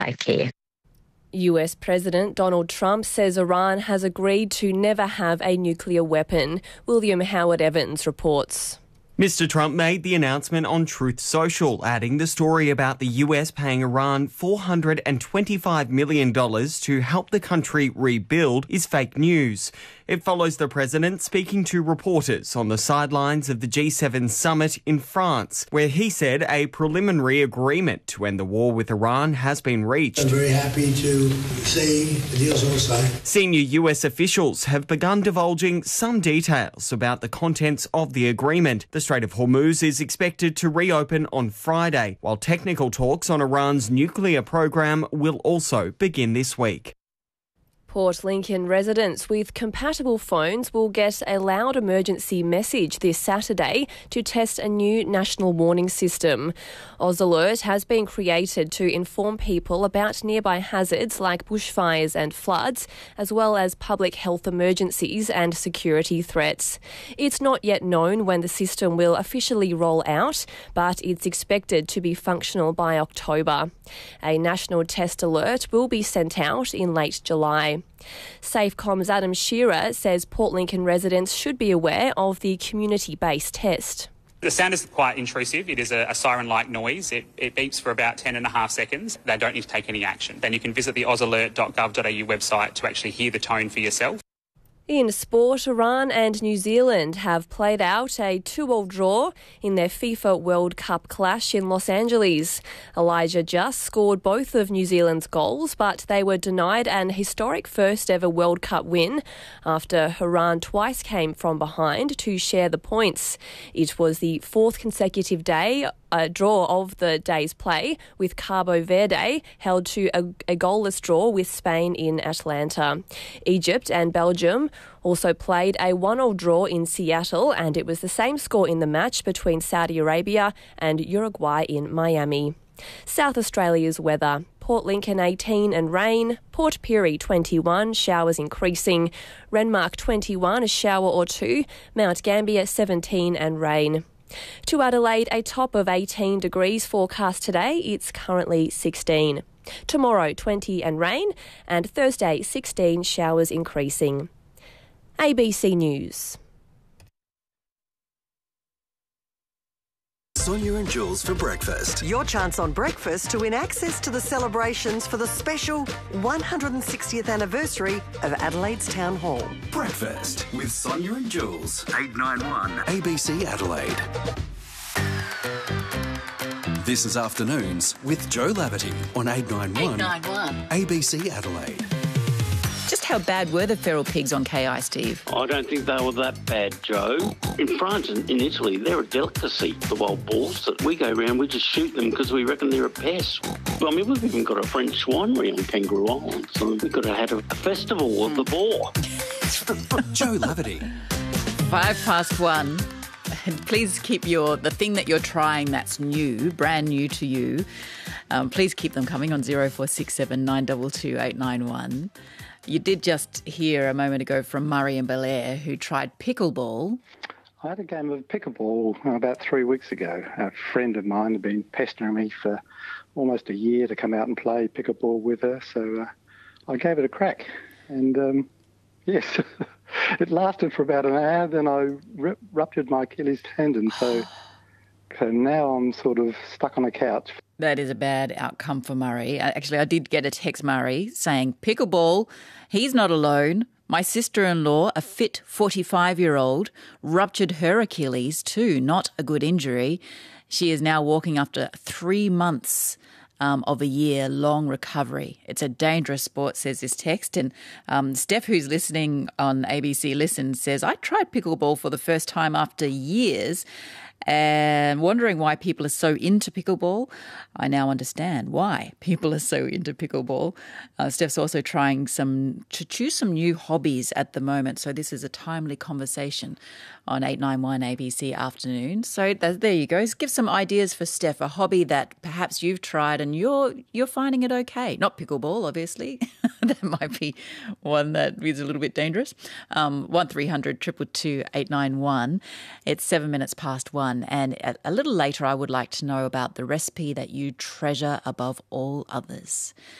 Take care. US President Donald Trump says Iran has agreed to never have a nuclear weapon. William Howard Evans reports. Mr. Trump made the announcement on Truth Social, adding the story about the US paying Iran $425 million to help the country rebuild is fake news. It follows the president speaking to reporters on the sidelines of the G7 summit in France, where he said a preliminary agreement to end the war with Iran has been reached. I'm very happy to see the deal's all signed. Senior US officials have begun divulging some details about the contents of the agreement. The Strait of Hormuz is expected to reopen on Friday, while technical talks on Iran's nuclear program will also begin this week. Port Lincoln residents with compatible phones will get a loud emergency message this Saturday to test a new national warning system. Oz Alert has been created to inform people about nearby hazards like bushfires and floods, as well as public health emergencies and security threats. It's not yet known when the system will officially roll out, but it's expected to be functional by October. A national test alert will be sent out in late July. Safecom's Adam Shearer says Port Lincoln residents should be aware of the community-based test. The sound is quite intrusive. It is a siren-like noise. It beeps for about 10.5 seconds. They don't need to take any action. Then you can visit the ozalert.gov.au website to actually hear the tone for yourself. In sport, Iran and New Zealand have played out a 2-2 draw in their FIFA World Cup clash in Los Angeles. Elijah Just scored both of New Zealand's goals, but they were denied an historic first-ever World Cup win after Iran twice came from behind to share the points. It was the fourth consecutive draw of the day's play, with Cabo Verde held to a goalless draw with Spain in Atlanta. Egypt and Belgium also played a 1-1 draw in Seattle, and it was the same score in the match between Saudi Arabia and Uruguay in Miami. South Australia's weather. Port Lincoln 18 and rain, Port Pirie 21, showers increasing, Renmark 21, a shower or two, Mount Gambier 17 and rain. To Adelaide, a top of 18 degrees forecast today. It's currently 16. Tomorrow, 20 and rain, and Thursday, 16, showers increasing. ABC News. Sonia and Jules for breakfast. Your chance on breakfast to win access to the celebrations for the special 160th anniversary of Adelaide's Town Hall. Breakfast with Sonia and Jules. 891 ABC Adelaide. This is Afternoons with Joe Laverty on 891 ABC Adelaide. Just how bad were the feral pigs on KI, Steve? I don't think they were that bad, Joe. In France and in Italy, they're a delicacy, the wild boars that we go around, we just shoot them because we reckon they're a pest. I mean, we've even got a French winery on Kangaroo Island, so we could have had a festival of the boar. Joe Laverty. 1:05. Please keep the thing that you're trying that's new, brand new to you. Please keep them coming on 0467 922 891. You did just hear a moment ago from Murray and Belair, who tried pickleball. I had a game of pickleball about 3 weeks ago. A friend of mine had been pestering me for almost a year to come out and play pickleball with her, so I gave it a crack. And yes, it lasted for about an hour, then I ruptured my Achilles tendon, so now I'm sort of stuck on a couch. That is a bad outcome for Murray. Actually, I did get a text, Murray, saying, pickleball, he's not alone. My sister-in-law, a fit 45-year-old, ruptured her Achilles too. Not a good injury. She is now walking after 3 months of a year-long recovery. It's a dangerous sport, says this text. And Steph, who's listening on ABC Listen, says, I tried pickleball for the first time after years and wondering why people are so into pickleball. I now understand why people are so into pickleball. Steph's also trying to choose some new hobbies at the moment, so this is a timely conversation on 891 ABC Afternoon. So there you go. Give some ideas for Steph, a hobby that perhaps you've tried and you're finding it okay. Not pickleball, obviously. That might be one that is a little bit dangerous. 1300 222 891. It's 7 minutes past 1. And a little later, I would like to know about the recipe that you treasure above all others.